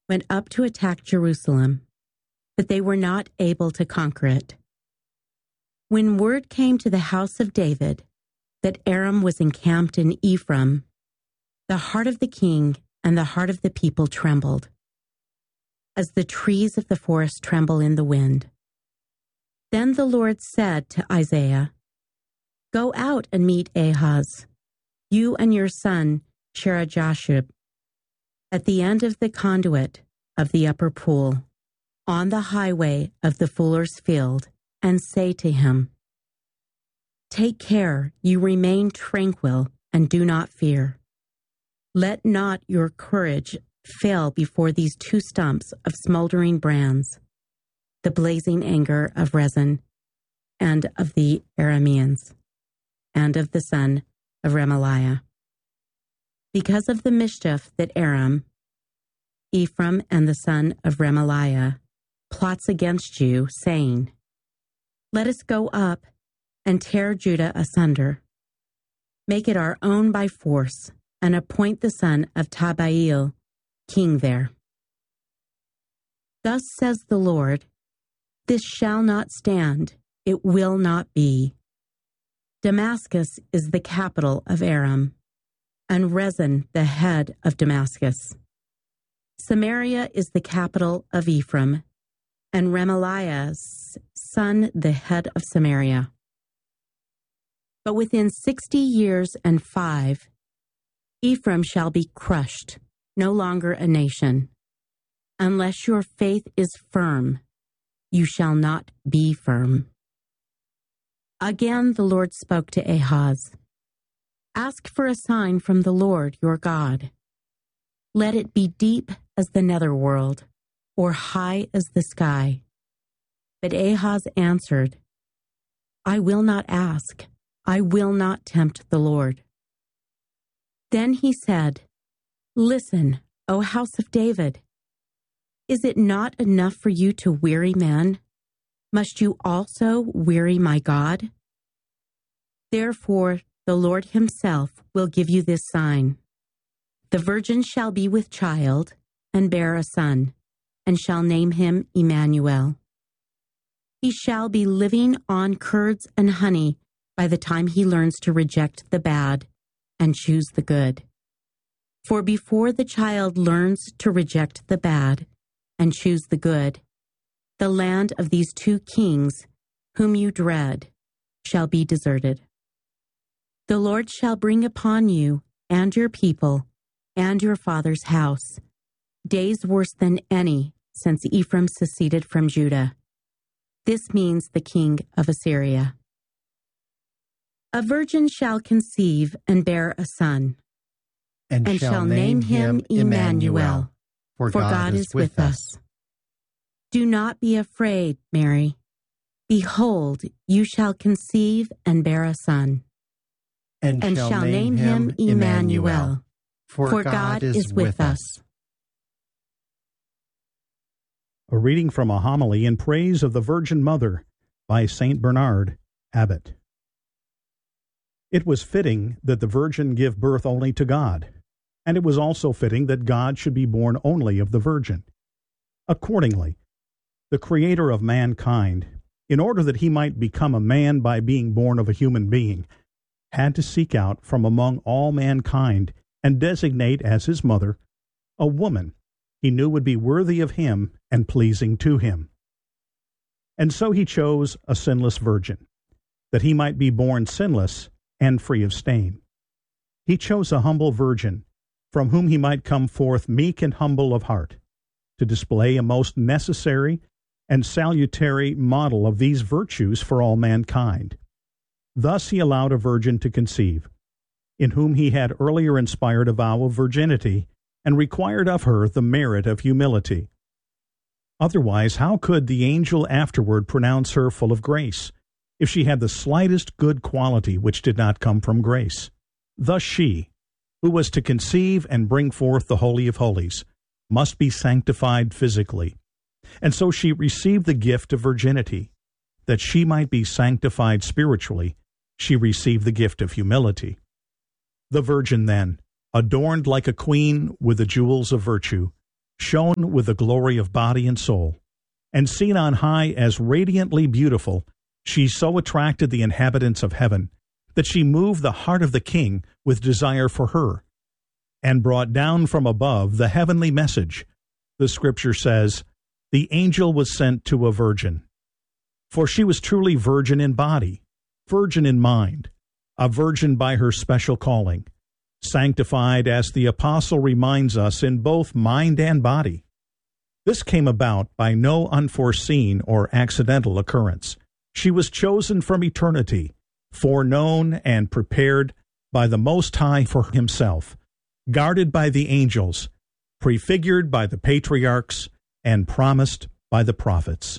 went up to attack Jerusalem, but they were not able to conquer it. When word came to the house of David that Aram was encamped in Ephraim, the heart of the king and the heart of the people trembled, as the trees of the forest tremble in the wind. Then the Lord said to Isaiah, "Go out and meet Ahaz, you and your son Shear-Jashub, at the end of the conduit of the upper pool, on the highway of the fuller's field, and say to him, 'Take care, you remain tranquil and do not fear. Let not your courage fail before these two stumps of smoldering brands, the blazing anger of Rezin and of the Arameans, and of the son of Remaliah. Because of the mischief that Ephraim and the son of Remaliah plots against you, saying, Let us go up and tear Judah asunder, make it our own by force, and appoint the son of Tabail king there. Thus says the Lord, this shall not stand, it will not be. Damascus is the capital of Aram, and Rezin the head of Damascus. Samaria is the capital of Ephraim, and Remaliah's son the head of Samaria. But within 60 years and 5, Ephraim shall be crushed, no longer a nation. Unless your faith is firm, you shall not be firm. Again the Lord spoke to Ahaz, Ask for a sign from the Lord your God. Let it be deep as the netherworld, or high as the sky. But Ahaz answered, I will not ask, I will not tempt the Lord. Then he said, Listen, O house of David, is it not enough for you to weary men? Must you also weary my God? Therefore, the Lord himself will give you this sign. The virgin shall be with child and bear a son, and shall name him Emmanuel. He shall be living on curds and honey by the time he learns to reject the bad and choose the good. For before the child learns to reject the bad and choose the good, the land of these two kings, whom you dread, shall be deserted. The Lord shall bring upon you and your people and your father's house days worse than any since Ephraim seceded from Judah. This means the king of Assyria. A virgin shall conceive and bear a son, and shall name him Emmanuel, for God is with us. Do not be afraid, Mary. Behold, you shall conceive and bear a son, and shall name him Emmanuel, for God is with us. A reading from a homily in praise of the Virgin Mother by St. Bernard, Abbot. It was fitting that the Virgin give birth only to God, and it was also fitting that God should be born only of the Virgin. Accordingly, the Creator of mankind, in order that he might become a man by being born of a human being, had to seek out from among all mankind and designate as his mother a woman he knew would be worthy of him and pleasing to him. And so he chose a sinless virgin, that he might be born sinless and free of stain. He chose a humble virgin, from whom he might come forth meek and humble of heart, to display a most necessary and salutary model of these virtues for all mankind. Thus he allowed a virgin to conceive, in whom he had earlier inspired a vow of virginity, and required of her the merit of humility. Otherwise, how could the angel afterward pronounce her full of grace, if she had the slightest good quality which did not come from grace? Thus she, who was to conceive and bring forth the Holy of Holies, must be sanctified physically. And so she received the gift of virginity. That she might be sanctified spiritually, she received the gift of humility. The Virgin then, adorned like a queen with the jewels of virtue, shone with the glory of body and soul, and seen on high as radiantly beautiful, she so attracted the inhabitants of heaven that she moved the heart of the king with desire for her, and brought down from above the heavenly message. The scripture says, "The angel was sent to a virgin." For she was truly virgin in body, virgin in mind, a virgin by her special calling, sanctified, as the apostle reminds us, in both mind and body. This came about by no unforeseen or accidental occurrence. She was chosen from eternity, foreknown and prepared by the Most High for himself, guarded by the angels, prefigured by the patriarchs, and promised by the prophets.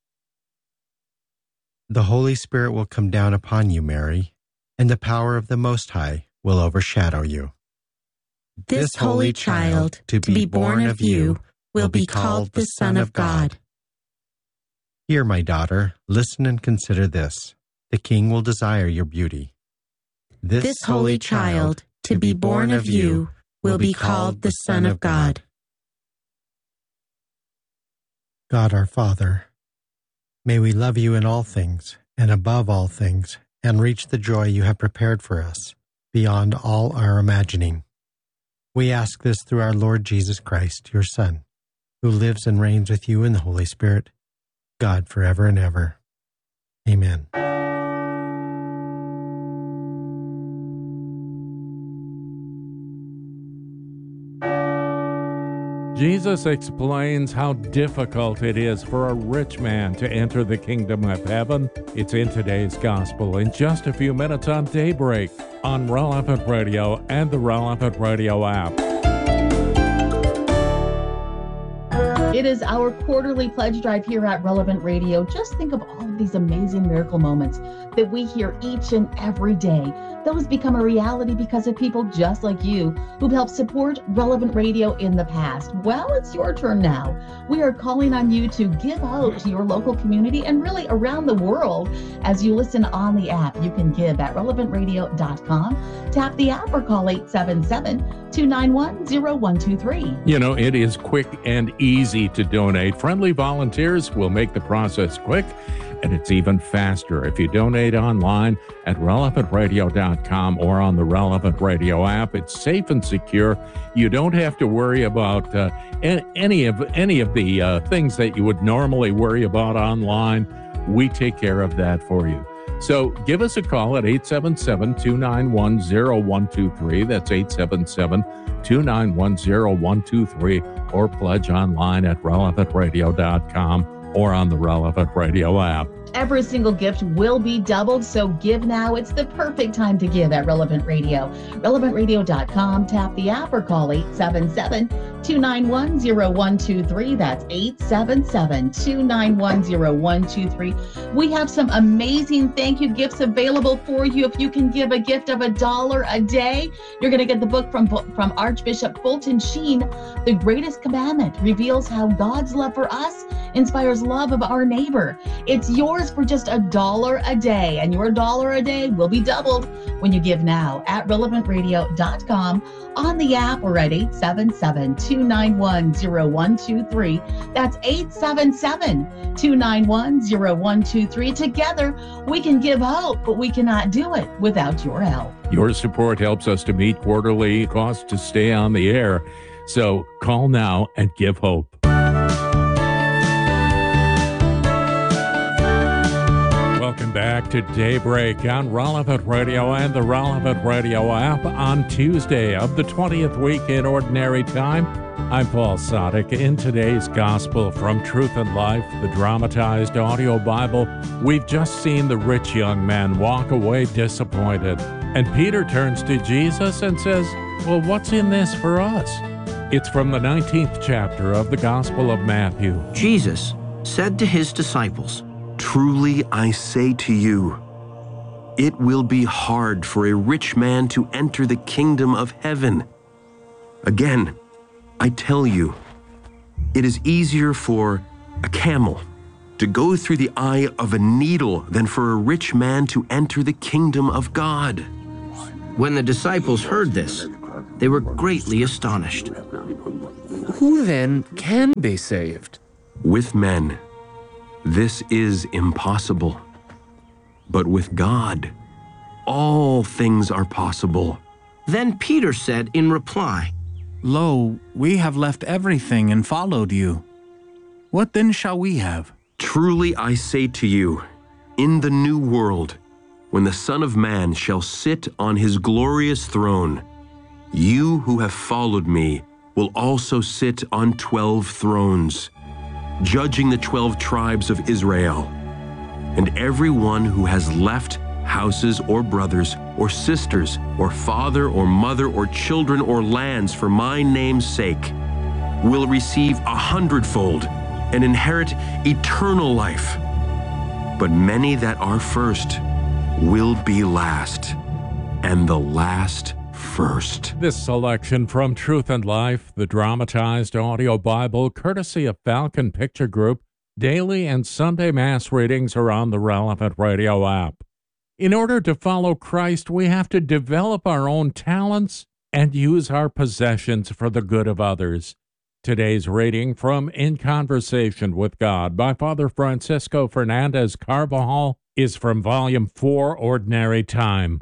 The Holy Spirit will come down upon you, Mary, and the power of the Most High will overshadow you. This holy child, to be born of you, will be called the Son of God. Hear, my daughter, listen and consider this. The King will desire your beauty. This holy child, to be born of you, will be called the Son of God. God our Father, may we love you in all things, and above all things, and reach the joy you have prepared for us, beyond all our imagining. We ask this through our Lord Jesus Christ, your Son, who lives and reigns with you in the Holy Spirit, God forever and ever. Amen. Jesus explains how difficult it is for a rich man to enter the kingdom of heaven. It's in today's gospel in just a few minutes on Daybreak on Relevant Radio and the Relevant Radio app. It is our quarterly pledge drive here at Relevant Radio. Just think of all of these amazing miracle moments that we hear each and every day. Those become a reality because of people just like you who've helped support Relevant Radio in the past. Well, it's your turn now. We are calling on you to give hope to your local community and really around the world as you listen on the app. You can give at relevantradio.com. Tap the app or call 877-291-0123. You know, it is quick and easy to donate. Friendly volunteers will make the process quick, and it's even faster if you donate online at relevantradio.com or on the Relevant Radio app. It's safe and secure. You don't have to worry about any of the things that you would normally worry about online. We take care of that for you. So give us a call at 877-291-0123. That's 877-291-0123, or pledge online at relevantradio.com or on the Relevant Radio app. Every single gift will be doubled, so give now. It's the perfect time to give at Relevant Radio. Relevantradio.com, tap the app or call 877-291-0123. That's 877-291-0123. We have some amazing thank you gifts available for you. If you can give a gift of $1 a day, you're going to get the book from Archbishop Fulton Sheen, The Greatest Commandment, reveals how God's love for us inspires love of our neighbor. It's yours for just $1 a day, and your $1 a day will be doubled when you give now at relevantradio.com, on the app, or at 877-291-0123. That's 877-291-0123. Together, we can give hope, but we cannot do it without your help. Your support helps us to meet quarterly costs to stay on the air. So call now and give hope. Welcome back to Daybreak on Relevant Radio and the Relevant Radio app on Tuesday of the 20th week in Ordinary Time. I'm Paul Sadek. In today's Gospel from Truth and Life, the dramatized audio Bible, we've just seen the rich young man walk away disappointed. And Peter turns to Jesus and says, well, what's in this for us? It's from the 19th chapter of the Gospel of Matthew. Jesus said to his disciples, "Truly I say to you, it will be hard for a rich man to enter the kingdom of heaven. Again, I tell you, it is easier for a camel to go through the eye of a needle than for a rich man to enter the kingdom of God." When the disciples heard this, They were greatly astonished. Who then can be saved? With men, this is impossible. But with God, all things are possible. Then Peter said in reply, Lo, we have left everything and followed you. What then shall we have? Truly I say to you, in the new world, when the Son of Man shall sit on his glorious throne, you who have followed me will also sit on 12 thrones, judging the 12 tribes of Israel. And everyone who has left houses or brothers or sisters or father or mother or children or lands for my name's sake will receive 100-fold and inherit eternal life. But many that are first will be last, and the last first. This selection from Truth and Life, the dramatized audio Bible, courtesy of Falcon Picture Group. Daily and Sunday Mass readings are on the Relevant Radio app. In order to follow Christ, we have to develop our own talents and use our possessions for the good of others. Today's reading from In Conversation with God by Father Francisco Fernandez Carvajal is from Volume 4, Ordinary Time.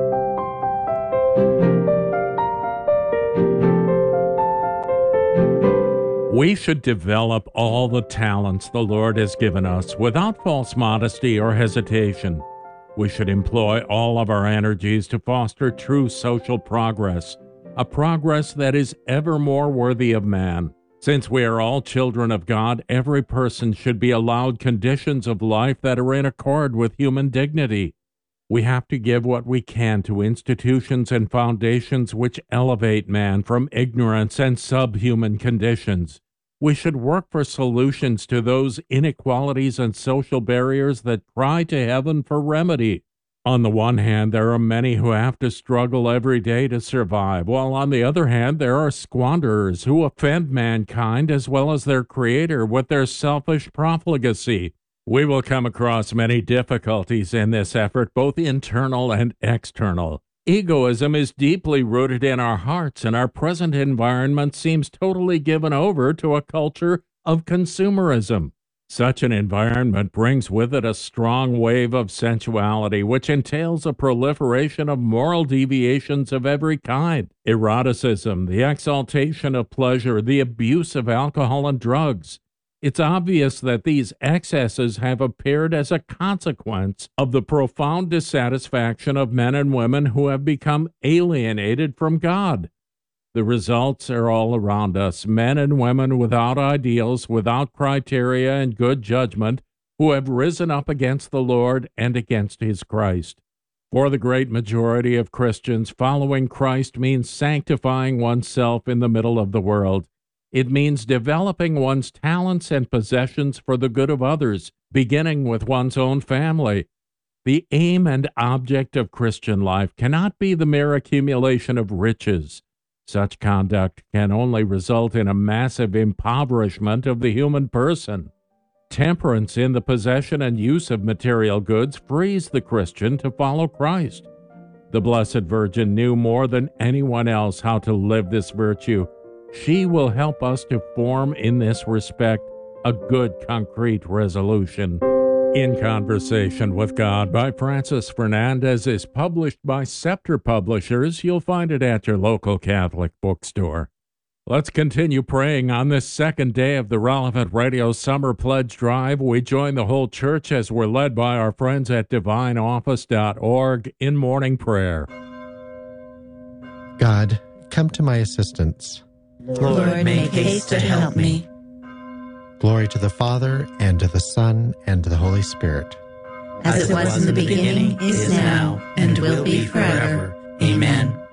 We should develop all the talents the Lord has given us without false modesty or hesitation. We should employ all of our energies to foster true social progress, a progress that is ever more worthy of man. Since we are all children of God, every person should be allowed conditions of life that are in accord with human dignity. We have to give what we can to institutions and foundations which elevate man from ignorance and subhuman conditions. We should work for solutions to those inequalities and social barriers that cry to heaven for remedy. On the one hand, there are many who have to struggle every day to survive, while on the other hand, there are squanderers who offend mankind as well as their Creator with their selfish profligacy. We will come across many difficulties in this effort, both internal and external. Egoism is deeply rooted in our hearts, and our present environment seems totally given over to a culture of consumerism. Such an environment brings with it a strong wave of sensuality, which entails a proliferation of moral deviations of every kind: eroticism, the exaltation of pleasure, the abuse of alcohol and drugs. It's obvious that these excesses have appeared as a consequence of the profound dissatisfaction of men and women who have become alienated from God. The results are all around us: men and women without ideals, without criteria and good judgment, who have risen up against the Lord and against His Christ. For the great majority of Christians, following Christ means sanctifying oneself in the middle of the world. It means developing one's talents and possessions for the good of others, beginning with one's own family. The aim and object of Christian life cannot be the mere accumulation of riches. Such conduct can only result in a massive impoverishment of the human person. Temperance in the possession and use of material goods frees the Christian to follow Christ. The Blessed Virgin knew more than anyone else how to live this virtue. She will help us to form in this respect a good concrete resolution. In Conversation with God by Francis Fernandez is published by Scepter Publishers. You'll find it at your local Catholic bookstore. Let's continue praying on this second day of the Relevant Radio Summer Pledge Drive. We join the whole church as we're led by our friends at divineoffice.org in morning prayer. God, come to my assistance. Lord, make haste to help me. Glory to the Father, and to the Son, and to the Holy Spirit. As it was in the beginning, is now, and will be forever. Amen.